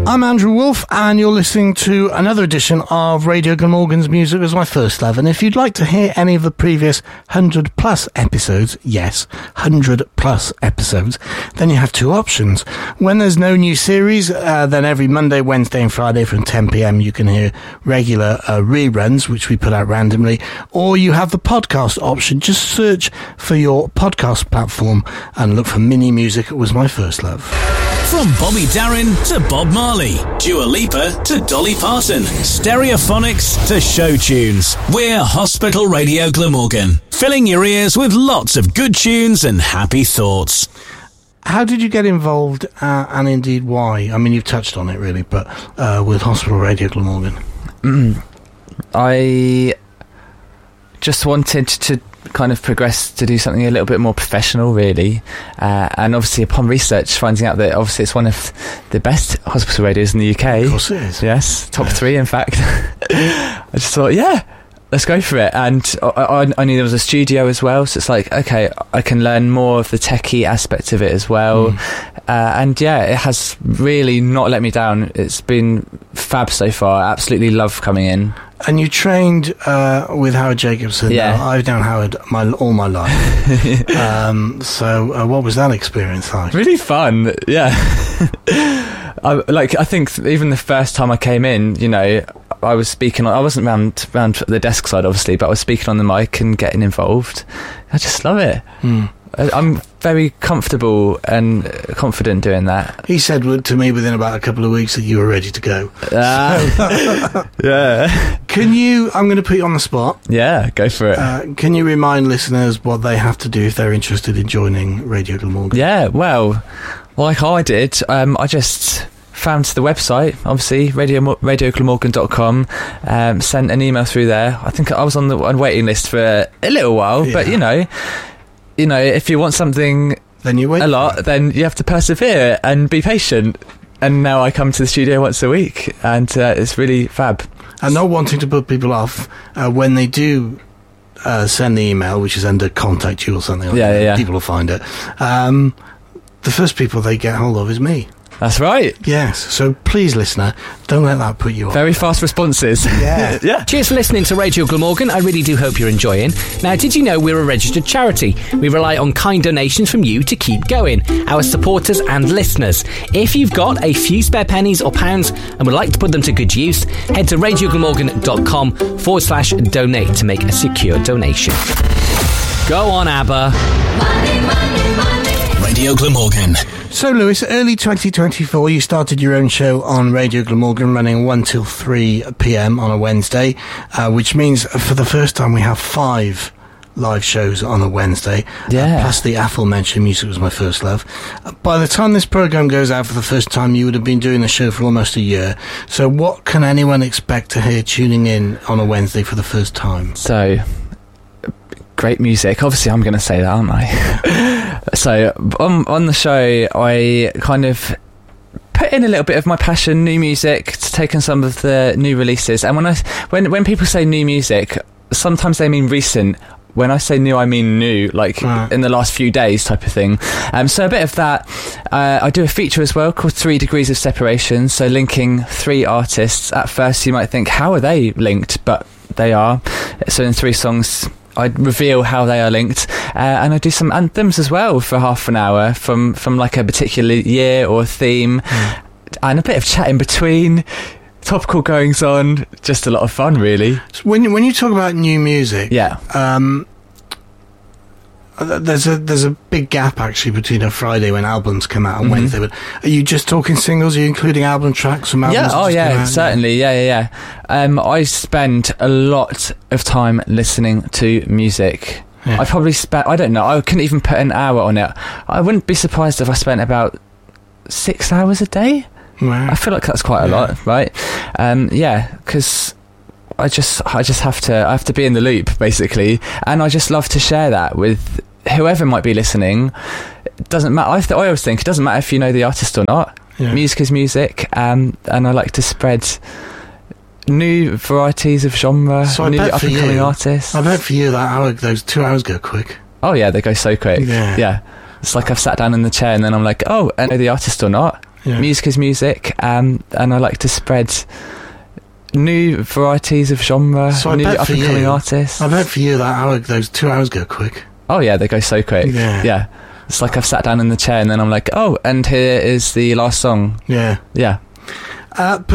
I'm Andrew Wolf, and you're listening to another edition of Radio Glamorgan's Music Was My First Love. And if you'd like to hear any of the previous 100 plus episodes, yes, 100 plus episodes, then you have two options. When there's no new series, then every Monday, Wednesday and Friday from 10 p.m. you can hear regular reruns, which we put out randomly, or you have the podcast option. Just search for your podcast platform and look for Mini Music Was My First Love. From Bobby Darin to Bob Marley, Dua Lipa to Dolly Parton, Stereophonics to show tunes. We're Hospital Radio Glamorgan, filling your ears with lots of good tunes and happy thoughts. How did you get involved, and indeed why? I mean, you've touched on it really, but with Hospital Radio Glamorgan. I just wanted to kind of progress to do something a little bit more professional, really, and obviously upon research finding out that obviously it's one of the best hospital radios in the UK. Of course it is. Yes, top 3 in fact. I just thought, yeah, let's go for it. And I knew there was a studio as well, so it's like, okay, I can learn more of the techie aspect of it as well. And yeah, it has really not let me down. It's been fab so far. I absolutely love coming in. And you trained with Howard Jacobson. Yeah. Now, I've known Howard all my life. So what was that experience like? Really fun, yeah. I think even the first time I came in, you know, I was speaking. I wasn't round the desk side, obviously, but I was speaking on the mic and getting involved. I just love it. I'm very comfortable and confident doing that. He said to me within about a couple of weeks that you were ready to go. Yeah. Can you, I'm going to put you on the spot. Yeah, go for it. Can you remind listeners what they have to do if they're interested in joining Radio Glamorgan? Yeah, well, like I did, I just found the website, obviously, radioglamorgan.com, sent an email through there. I think I was on the waiting list for a little while, but you know, if you want something then you wait a lot, then you have to persevere and be patient. And now I come to the studio once a week, and it's really fab. And not wanting to put people off, when they do send the email, which is under Contact You or something like that, yeah. people will find it. The first people they get hold of is me. That's right. Yes, so please, listener, don't let that put you off. Very fast responses. Yeah. Yeah. Cheers for listening to Radio Glamorgan. I really do hope you're enjoying. Now, did you know we're a registered charity? We rely on kind donations from you to keep going, our supporters and listeners. If you've got a few spare pennies or pounds and would like to put them to good use, head to radioglamorgan.com/donate to make a secure donation. Go on, ABBA. Money, money, money. Radio Glamorgan. So, Lewis, early 2024, you started your own show on Radio Glamorgan, running 1 till 3 p.m. on a Wednesday, which means for the first time we have 5 live shows on a Wednesday. Yeah. Plus the aforementioned Music Was My First Love. By the time this programme goes out for the first time, you would have been doing the show for almost a year. So what can anyone expect to hear tuning in on a Wednesday for the first time? So, great music. Obviously, I'm going to say that, aren't I? So, on the show, I kind of put in a little bit of my passion, new music, taken some of the new releases. And when people say new music, sometimes they mean recent. When I say new, I mean new, like in the last few days type of thing. So a bit of that. I do a feature as well called 3 Degrees of Separation, so linking 3 artists. At first you might think, how are they linked? But they are. So in 3 songs, I reveal how they are linked, and I do some anthems as well for half an hour from like a particular year or theme, and a bit of chat in between, topical goings on, just a lot of fun, really. So when you talk about new music, there's a big gap actually between a Friday when albums come out and Wednesday. But are you just talking singles? Are you including album tracks from albums? Certainly, yeah. I spend a lot of time listening to music. I probably spent, I don't know, I couldn't even put an hour on it. I wouldn't be surprised if I spent about 6 hours a day. Wow. I feel like that's quite a lot, right? Because I just have to be in the loop, basically, and I just love to share that with whoever might be listening. It doesn't matter. I always think it doesn't matter if you know the artist or not. Music is music, and I like to spread new varieties of genre, so new up and coming artists. I bet for you those 2 hours go quick. Oh yeah, they go so quick. Yeah. It's like I've sat down in the chair and then I'm like, oh, I know the artist or not. Yeah. Music is music, and I like to spread new varieties of genre, So I new bet for up-and-coming you- artists. I bet for you those 2 hours go quick. Oh yeah, they go so quick. Yeah. It's like I've sat down in the chair and then I'm like, oh, and here is the last song. Yeah. Yeah.